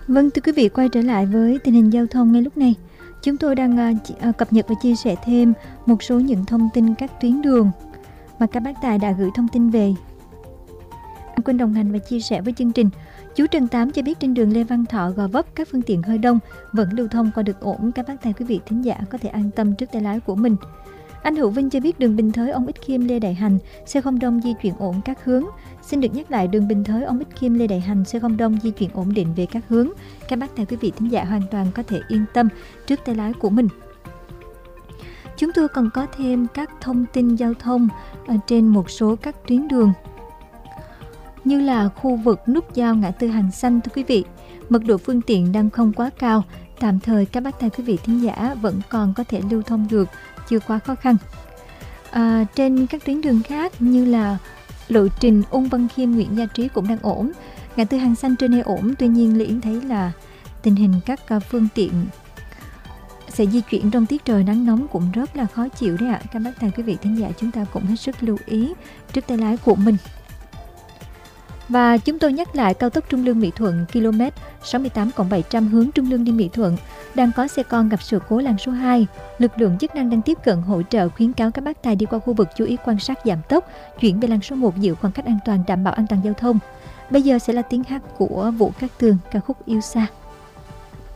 Vâng, thưa quý vị, quay trở lại với tình hình giao thông ngay lúc này. Chúng tôi đang cập nhật và chia sẻ thêm một số những thông tin các tuyến đường mà các bác tài đã gửi thông tin về. Anh quên đồng hành và chia sẻ với chương trình. Chú Trần Tám cho biết trên đường Lê Văn Thọ, Gò Vấp các phương tiện hơi đông vẫn lưu thông qua được ổn. Các bác tài quý vị thính giả có thể an tâm trước tay lái của mình. Anh Hữu Vinh cho biết đường Bình Thới, Ông Ích Khiêm, Lê Đại Hành xe không đông di chuyển ổn các hướng. Xin được nhắc lại, đường Bình Thới, Ông Ích Khiêm, Lê Đại Hành xe không đông di chuyển ổn định về các hướng. Các bác tài quý vị thính giả hoàn toàn có thể yên tâm trước tay lái của mình. Chúng tôi còn có thêm các thông tin giao thông trên một số các tuyến đường, như là khu vực nút giao ngã tư Hàng Xanh. Thưa quý vị, mật độ phương tiện đang không quá cao, tạm thời các bác tài quý vị thính giả vẫn còn có thể lưu thông được, chưa quá khó khăn. Trên các tuyến đường khác như là lộ trình Ung Văn Khiêm, Nguyễn Gia Trí cũng đang ổn. Ngã tư Hàng Xanh trên đây ổn, tuy nhiên Lý Yến thấy là tình hình các phương tiện sẽ di chuyển trong tiết trời nắng nóng cũng rất là khó chịu đấy ạ. Các bác tài quý vị thính giả chúng ta cũng hết sức lưu ý trước tay lái của mình. Và chúng tôi nhắc lại cao tốc Trung Lương Mỹ Thuận km 68+700 hướng Trung Lương đi Mỹ Thuận đang có xe con gặp sự cố làn số 2. Lực lượng chức năng đang tiếp cận hỗ trợ, khuyến cáo các bác tài đi qua khu vực chú ý quan sát giảm tốc, chuyển về làn số 1 giữ khoảng cách an toàn, đảm bảo an toàn giao thông. Bây giờ sẽ là tiếng hát của Vũ Cát Tường, ca khúc Yêu Xa.